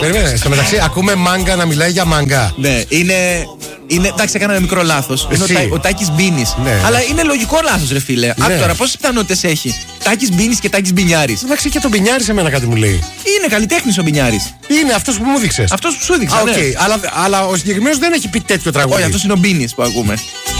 περίμενε. Στο μεταξύ, ακούμε μάγκα να μιλάει για μάγκα. Ναι, εντάξει, έκανα ένα μικρό λάθος. Είναι ο Τάκης Μπίνης. Ναι. Αλλά είναι λογικό λάθος, ρε φίλε. Ναι. Άκου τώρα, πόσες πιθανότητες έχει Τάκης Μπίνης και Τάκης Μπινιάρης. Εντάξει, και τον Μπινιάρη σε μένα κάτι μου λέει. Είναι καλλιτέχνης ο Μπινιάρης. Είναι αυτός που μου δείξες. Αυτός που σου έδειξα. Okay. Αλλά ο συγκεκριμένος δεν έχει πει τέτοιο τραγούδι. Όχι, αυτός είναι ο Μπίνης που ακούμε.